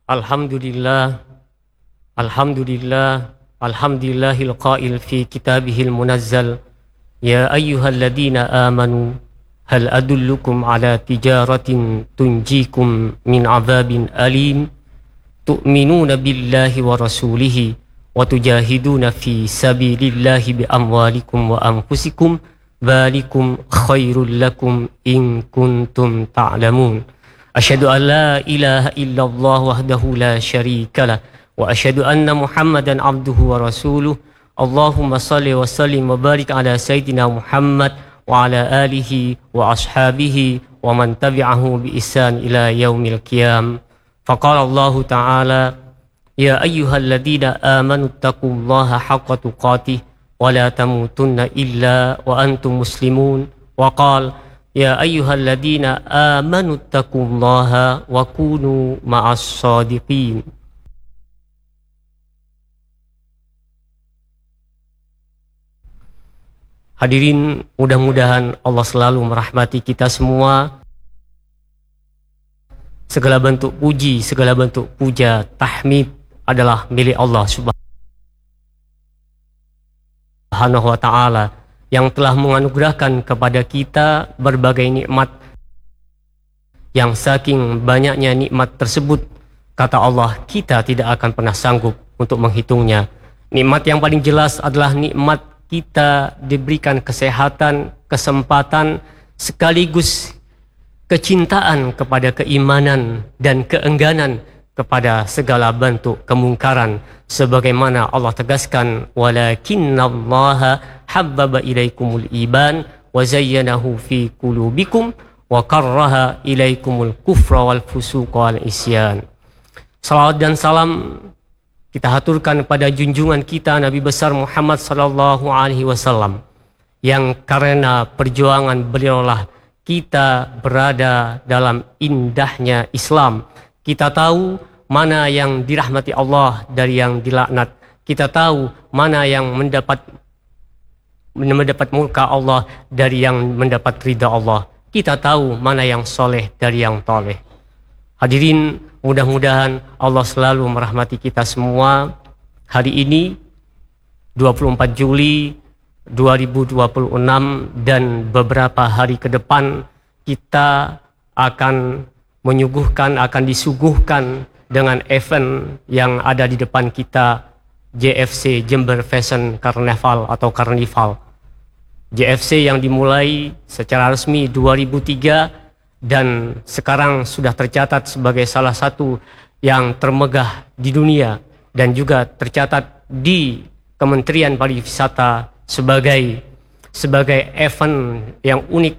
Alhamdulillah, Alhamdulillah, Alhamdulillahil qail fi kitabihil munazzal. Ya ayyuhalladzina amanu hal adullukum ala tijaratin tunjikum min azabin alim tu'minuna billahi wa rasulihi wa tujahiduna fi sabilillahi bi amwalikum wa anfusikum dzalikum khairul lakum in kuntum ta'lamun. Asyhadu an la ilaha illallah wahdahu la syarika lah wa asyhadu anna Muhammadan abduhu wa rasuluh. Allahumma salli wa sallim wa barik ala sayyidina Muhammad wa ala alihi wa ashabihi wa man tabi'ahu bi ihsan ila yaumil qiyam. Faqala Allah ta'ala ya ayyuhalladzina amanu taqullaha haqqa tuqatih wa la tamutunna illa wa antum muslimun. Wa qala ya ayyuhalladzina amanu taqullaha wa kunu ma'as shadiqin. Hadirin, mudah-mudahan Allah selalu merahmati kita semua. Segala bentuk puji, segala bentuk puja, tahmid adalah milik Allah Subhanahu wa ta'ala yang telah menganugerahkan kepada kita berbagai nikmat, yang saking banyaknya nikmat tersebut, kata Allah, kita tidak akan pernah sanggup untuk menghitungnya. Nikmat yang paling jelas adalah nikmat kita diberikan kesehatan, kesempatan, sekaligus kecintaan kepada keimanan dan keengganan kepada segala bentuk kemungkaran, sebagaimana Allah tegaskan, walakinnallaha habbaba ilaikumul iman wa zayyanahu fi qulubikum wa karraha ilaikumul kufra wal fusuqa wal isyan. Salawat dan salam kita haturkan pada junjungan kita Nabi besar Muhammad sallallahu alaihi wasallam, yang karena perjuangan beliaulah kita berada dalam indahnya Islam. Kita tahu mana yang dirahmati Allah dari yang dilaknat. Kita tahu mana yang mendapat murka Allah dari yang mendapat ridha Allah. Kita tahu mana yang soleh dari yang toleh. Hadirin, mudah-mudahan Allah selalu merahmati kita semua. Hari ini 24 Juli 2026 dan beberapa hari ke depan kita akan disuguhkan dengan event yang ada di depan kita, JFC Jember Fashion Carnival atau Carnival. JFC yang dimulai secara resmi 2003 dan sekarang sudah tercatat sebagai salah satu yang termegah di dunia dan juga tercatat di Kementerian Pariwisata sebagai event yang unik.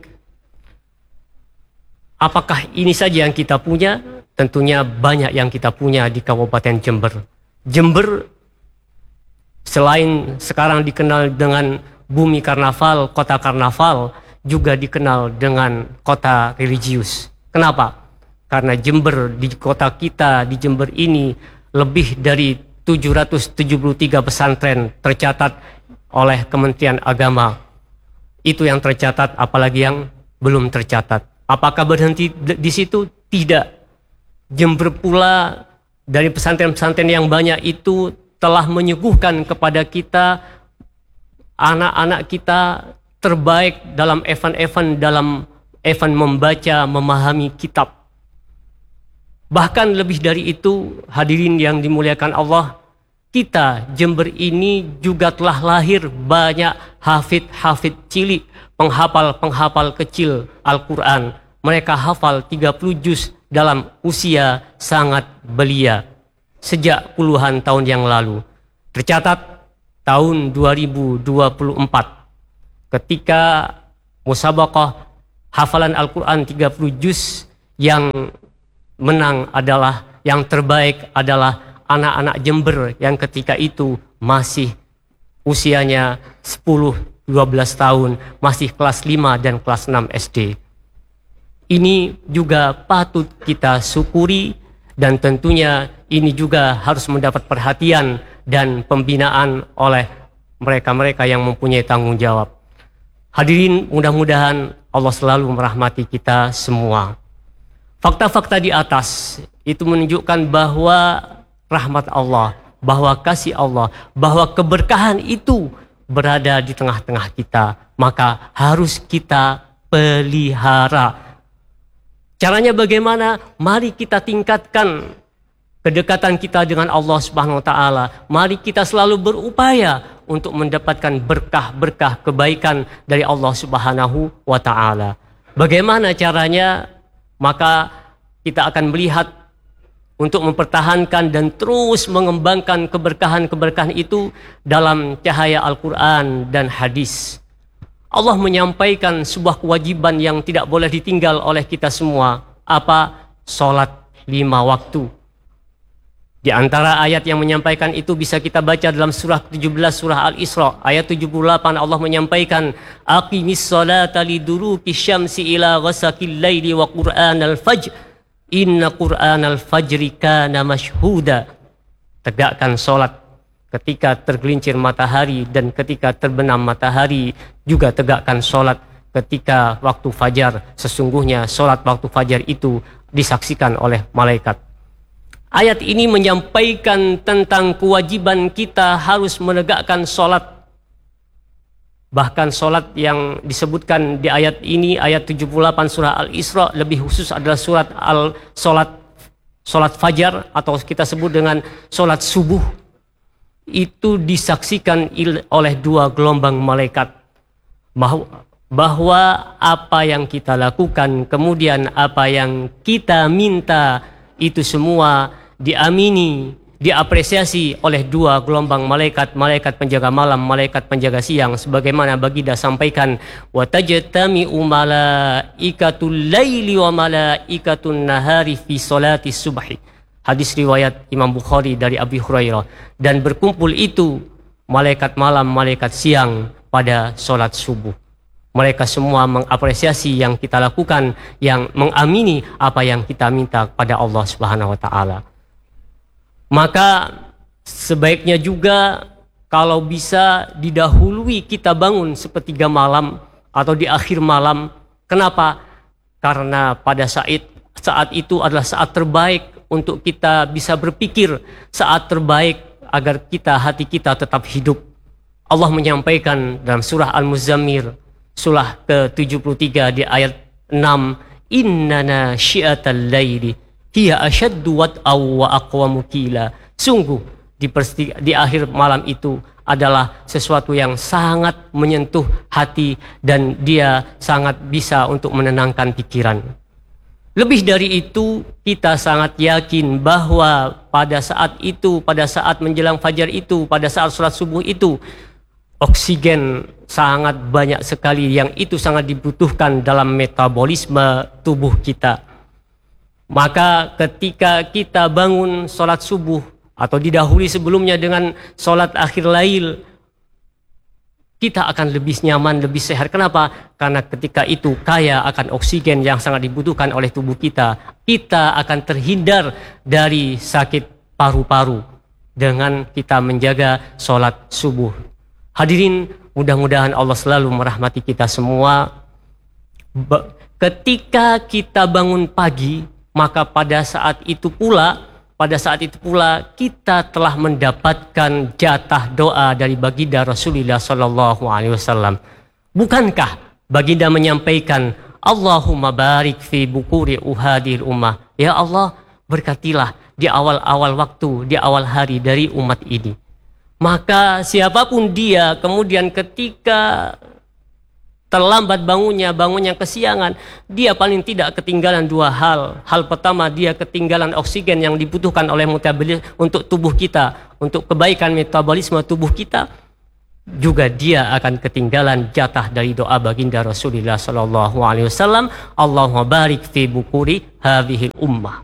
Apakah ini saja yang kita punya? Tentunya banyak yang kita punya di Kabupaten Jember. Jember selain sekarang dikenal dengan bumi karnaval, kota karnaval, juga dikenal dengan kota religius. Kenapa? Karena Jember, di kota kita di Jember ini lebih dari 773 pesantren tercatat oleh Kementerian Agama. Itu yang tercatat, apalagi yang belum tercatat. Apakah berhenti di situ? Tidak. Jember pula dari pesantren-pesantren yang banyak itu telah menyuguhkan kepada kita anak-anak kita terbaik dalam event membaca, memahami kitab. Bahkan lebih dari itu, hadirin yang dimuliakan Allah, kita Jember ini juga telah lahir banyak hafid cilik, penghafal kecil Al-Quran. Mereka hafal 30 juz dalam usia sangat belia sejak puluhan tahun yang lalu. Tercatat tahun 2024 ketika musabaqah hafalan Al-Quran 30 juz, yang menang adalah, yang terbaik adalah anak-anak Jember yang ketika itu masih usianya 10-12 tahun, masih kelas 5 dan kelas 6 SD. Ini juga patut kita syukuri dan tentunya ini juga harus mendapat perhatian dan pembinaan oleh mereka-mereka yang mempunyai tanggung jawab. Hadirin, mudah-mudahan Allah selalu merahmati kita semua. Fakta-fakta di atas itu menunjukkan bahwa rahmat Allah, bahwa kasih Allah, bahwa keberkahan itu berada di tengah-tengah kita. Maka harus kita pelihara. Caranya bagaimana? Mari kita tingkatkan kedekatan kita dengan Allah Subhanahu wa taala. Mari kita selalu berupaya untuk mendapatkan berkah-berkah kebaikan dari Allah Subhanahu wa taala. Bagaimana caranya? Maka kita akan melihat untuk mempertahankan dan terus mengembangkan keberkahan-keberkahan itu dalam cahaya Al-Quran dan hadis. Allah menyampaikan sebuah kewajiban yang tidak boleh ditinggal oleh kita semua. Apa? Salat 5 waktu. Di antara ayat yang menyampaikan itu bisa kita baca dalam surah 17 surah Al-Isra. Ayat 78 Allah menyampaikan, Aqimis salata liduruki syamsi ila ghasakil laili wa qur'anal fajr. Inna Qur'anal fajri kana mashhuda. Tegakkan solat ketika tergelincir matahari dan ketika terbenam matahari. Juga tegakkan solat ketika waktu fajar. Sesungguhnya solat waktu fajar itu disaksikan oleh malaikat. Ayat ini menyampaikan tentang kewajiban kita harus menegakkan solat. Bahkan solat yang disebutkan di ayat ini, ayat 78 surah Al-Isra, lebih khusus adalah solat fajar atau kita sebut dengan solat subuh. Itu disaksikan oleh 2 gelombang malaikat. Bahwa apa yang kita lakukan, kemudian apa yang kita minta, itu semua diamini, diapresiasi oleh 2 gelombang malaikat, malaikat penjaga malam, malaikat penjaga siang, sebagaimana Baginda sampaikan, wa tajtami'u malaikatul laili wa malaikatun nahari fi salati subhi. Hadis riwayat Imam Bukhari dari Abi Hurairah. Dan berkumpul itu malaikat malam, malaikat siang pada salat subuh. Mereka semua mengapresiasi yang kita lakukan, yang mengamini apa yang kita minta kepada Allah Subhanahu wa taala. Maka sebaiknya juga kalau bisa didahului kita bangun sepertiga malam atau di akhir malam. Kenapa? Karena pada saat itu adalah saat terbaik untuk kita bisa berpikir, saat terbaik agar hati kita tetap hidup. Allah menyampaikan dalam surah Al-Muzammil, surah ke-73 di ayat 6, Innana syi'atal laili hiya asyaddu wat'aw wa aqwamu qila. Sungguh di akhir malam itu adalah sesuatu yang sangat menyentuh hati dan dia sangat bisa untuk menenangkan pikiran. Lebih dari itu, kita sangat yakin bahwa pada saat itu, pada saat menjelang fajar itu, pada saat sholat subuh itu, oksigen sangat banyak sekali yang itu sangat dibutuhkan dalam metabolisme tubuh kita. Maka ketika kita bangun sholat subuh atau didahului sebelumnya dengan sholat akhir lail, kita akan lebih nyaman, lebih sehat. Kenapa? Karena ketika itu kaya akan oksigen yang sangat dibutuhkan oleh tubuh kita. Kita akan terhindar dari sakit paru-paru dengan kita menjaga sholat subuh. Hadirin, mudah-mudahan Allah selalu merahmati kita semua. Ketika kita bangun pagi, maka pada saat itu pula kita telah mendapatkan jatah doa dari Baginda Rasulullah sallallahu alaihi wasallam. Bukankah Baginda menyampaikan, Allahumma barik fi bukuri uhadil ummah. Ya Allah, berkatilah di awal-awal waktu, di awal hari dari umat ini. Maka siapapun dia kemudian ketika terlambat bangunnya kesiangan, dia paling tidak ketinggalan 2 hal. Hal pertama, dia ketinggalan oksigen yang dibutuhkan oleh metabolisme untuk tubuh kita, untuk kebaikan metabolisme tubuh kita. Juga dia akan ketinggalan jatah dari doa Baginda Rasulullah sallallahu alaihi wasallam, Allahumma barik fi bukuri hadhil ummah.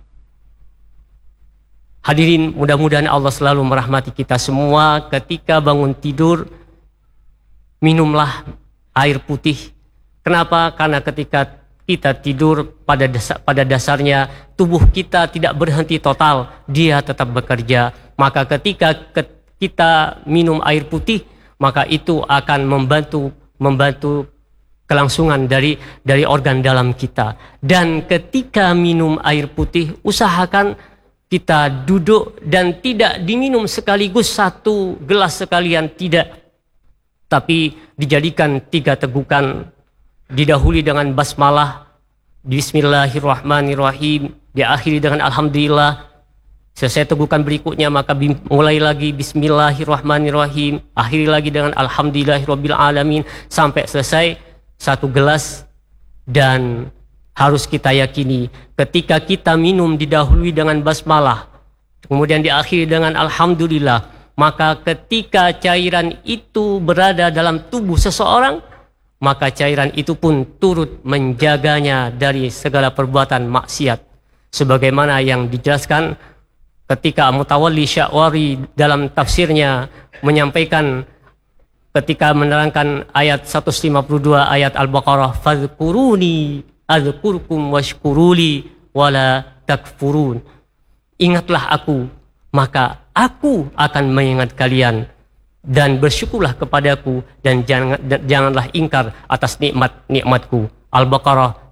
Hadirin, mudah-mudahan Allah selalu merahmati kita semua. Ketika bangun tidur, minumlah air putih. Kenapa? Karena ketika kita tidur pada dasarnya tubuh kita tidak berhenti total, dia tetap bekerja. Maka ketika kita minum air putih, maka itu akan membantu kelangsungan dari organ dalam kita. Dan ketika minum air putih, usahakan kita duduk dan tidak diminum sekaligus satu gelas sekalian, tidak. Tapi dijadikan 3 tegukan, didahului dengan basmalah, Bismillahirrahmanirrahim, diakhiri dengan Alhamdulillah. Selesai tegukan berikutnya maka mulai lagi Bismillahirrahmanirrahim, akhiri lagi dengan Alhamdulillahirrabbilalamin sampai selesai 1 gelas. Dan harus kita yakini ketika kita minum didahului dengan basmalah, kemudian diakhiri dengan Alhamdulillah, maka ketika cairan itu berada dalam tubuh seseorang, maka cairan itu pun turut menjaganya dari segala perbuatan maksiat. Sebagaimana yang dijelaskan ketika Mutawalli Sya'wari dalam tafsirnya menyampaikan ketika menerangkan ayat 152 ayat Al-Baqarah, fadhkuruni adzkurkum washkuruli wala takfurun. Ingatlah aku, maka aku akan mengingat kalian, dan bersyukurlah kepadaku, dan janganlah ingkar atas nikmat-nikmatku. Al-Baqarah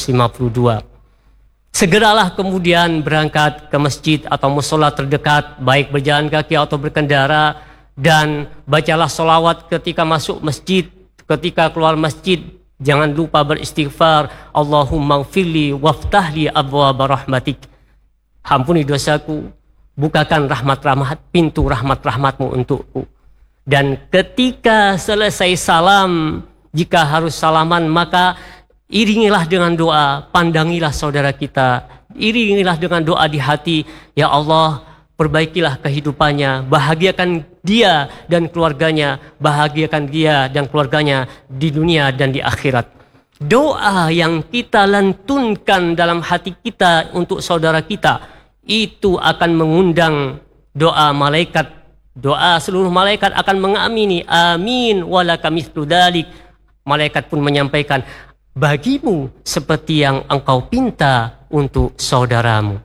152. Segeralah kemudian berangkat ke masjid atau mushola terdekat, baik berjalan kaki atau berkendara, dan bacalah sholawat ketika masuk masjid, ketika keluar masjid. Jangan lupa beristighfar, Allahumma gfirli waftahli abwaaba rahmatik. Ampuni dosaku, bukakan pintu rahmat-rahmatmu untukku. Dan ketika selesai salam, jika harus salaman, maka iringilah dengan doa, pandangilah saudara kita, iringilah dengan doa di hati, ya Allah, perbaikilah kehidupannya, bahagiakan dia dan keluarganya, bahagiakan dia dan keluarganya di dunia dan di akhirat. Doa yang kita lantunkan dalam hati kita untuk saudara kita, itu akan mengundang doa malaikat. Doa seluruh malaikat akan mengamini, amin walaka mithlu dzalik. Malaikat pun menyampaikan, bagimu seperti yang engkau pinta untuk saudaramu.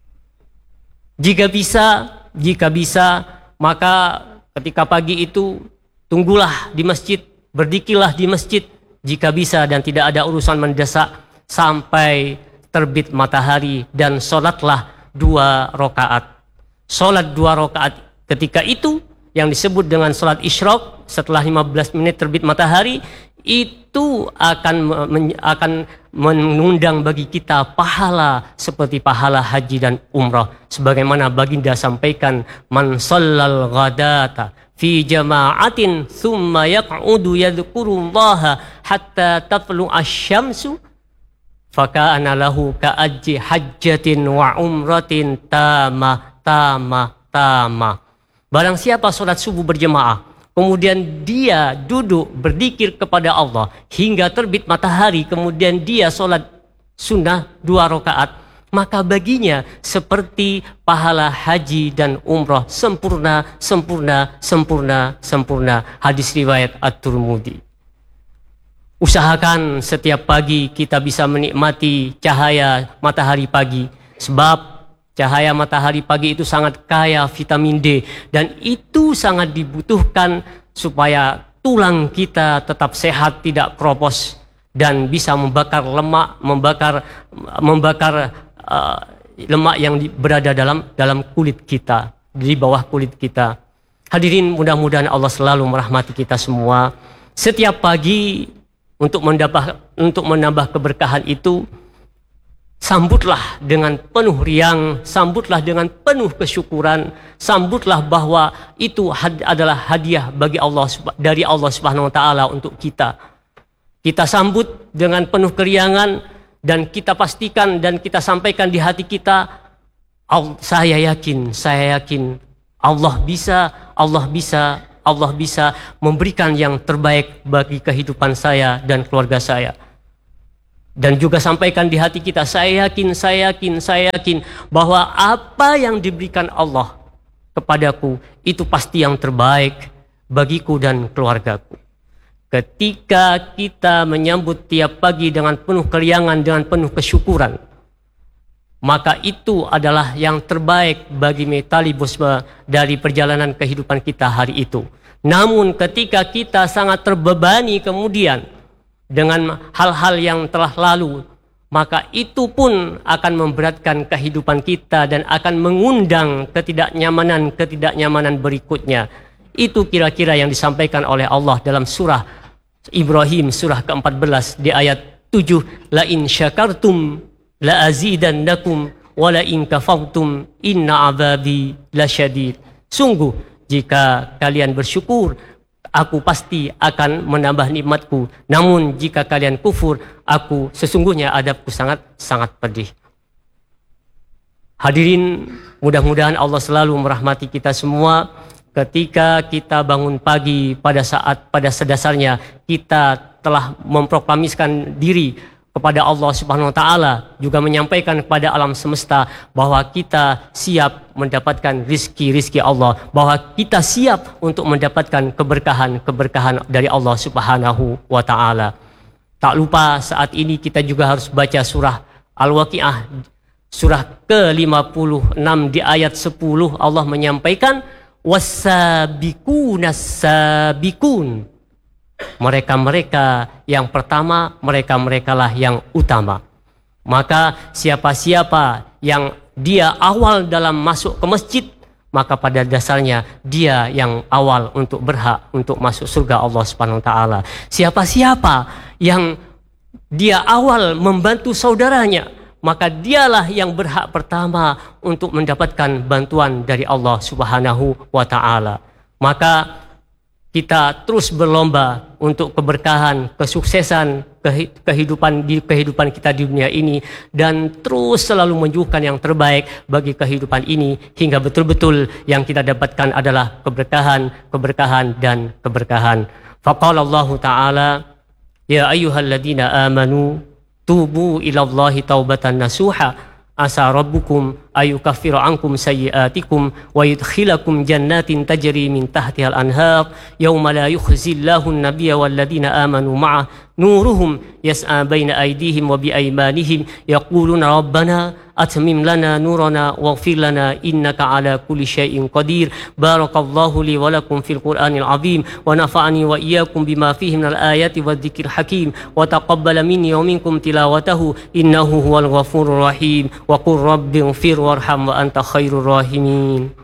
Jika bisa, maka ketika pagi itu tunggulah di masjid, berzikirlah di masjid jika bisa dan tidak ada urusan mendesak sampai terbit matahari, dan sholatlah 2 rakaat. Sholat 2 rakaat ketika itu yang disebut dengan sholat isyraq, setelah 15 menit terbit matahari, itu akan mengundang bagi kita pahala seperti pahala haji dan umrah. Sebagaimana baginda sampaikan, man shallal ghadata fi jama'atin thumma yaq'udu yadhkurullaha hatta tatlu asy-syamsu faka'ana lahu ka'ajji hajjatin wa umratin tamah. Barang siapa sholat subuh berjemaah, kemudian dia duduk berzikir kepada Allah hingga terbit matahari, kemudian dia sholat sunnah 2 rakaat, maka baginya seperti pahala haji dan umrah sempurna. Hadis riwayat At-Tirmidzi. Usahakan setiap pagi kita bisa menikmati cahaya matahari pagi, sebab cahaya matahari pagi itu sangat kaya vitamin D, dan itu sangat dibutuhkan supaya tulang kita tetap sehat, tidak kropos, dan bisa membakar lemak, membakar lemak yang berada dalam kulit kita, di bawah kulit kita. Hadirin, mudah-mudahan Allah selalu merahmati kita semua. Setiap pagi untuk menambah keberkahan itu, sambutlah dengan penuh riang, sambutlah dengan penuh kesyukuran, sambutlah bahwa itu adalah hadiah bagi Allah, dari Allah Subhanahu wa taala untuk kita. Kita sambut dengan penuh keriangan, dan kita pastikan dan kita sampaikan di hati kita, saya yakin Allah bisa memberikan yang terbaik bagi kehidupan saya dan keluarga saya. Dan juga sampaikan di hati kita, saya yakin bahwa apa yang diberikan Allah kepadaku itu pasti yang terbaik bagiku dan keluargaku. Ketika kita menyambut tiap pagi dengan penuh keriangan, dengan penuh kesyukuran, maka itu adalah yang terbaik bagi metabolisme dari perjalanan kehidupan kita hari itu. Namun ketika kita sangat terbebani kemudian, dengan hal-hal yang telah lalu, maka itu pun akan memberatkan kehidupan kita dan akan mengundang ketidaknyamanan berikutnya. Itu kira-kira yang disampaikan oleh Allah dalam surah Ibrahim surah ke-14 di ayat 7, la in syakartum la azidannakum wa la in kafartum inna azabi lasyadid. Sungguh jika kalian bersyukur, aku pasti akan menambah nikmatku. Namun jika kalian kufur, aku sesungguhnya adabku sangat pedih. Hadirin, mudah-mudahan Allah selalu merahmati kita semua. Ketika kita bangun pagi, pada dasarnya kita telah memproklamiskan diri kepada Allah Subhanahu wa taala, juga menyampaikan kepada alam semesta bahwa kita siap mendapatkan rizki Allah, bahwa kita siap untuk mendapatkan keberkahan dari Allah Subhanahu wa taala. Tak lupa saat ini kita juga harus baca surah Al-Waqiah surah ke-56 di ayat 10. Allah menyampaikan was-sabiqunas sabiqun. Mereka-mereka yang pertama, mereka-merekalah yang utama. Maka siapa-siapa yang dia awal dalam masuk ke masjid, maka pada dasarnya dia yang awal untuk berhak untuk masuk surga Allah Subhanahu wa taala. Siapa-siapa yang dia awal membantu saudaranya, maka dialah yang berhak pertama untuk mendapatkan bantuan dari Allah Subhanahu wa taala. Maka kita terus berlomba untuk keberkahan, kesuksesan, kehidupan kita di dunia ini, dan terus selalu menyuguhkan yang terbaik bagi kehidupan ini hingga betul-betul yang kita dapatkan adalah keberkahan dan keberkahan. Faqala Allah Ta'ala, ya ayyuhalladzina amanu tubu ilallahi taubatan nasuha asa rabbukum ayukaffira ankum sayyiatikum wa yudkhilakum jannatin tajri min tahtihal anhar yauma la yukhzillahu an-nabiyya walladzina amanu ma'ah nuruhum yas'a baina aydihim wa biaymanihim yaquluna rabbana atmim lana nurana waghfir lana innaka ala kulli syai'in qadir. Barakallahu li wa lakum fil Qur'anil azim wa nafa'ani wa iyyakum bima fihi minal ayati wadh-dhikril hakim wa taqabbala minni wa minkum tilawatahu innahu huwal ghafurur rahim wa qur rabbighfir warham wa anta khairur rahimin.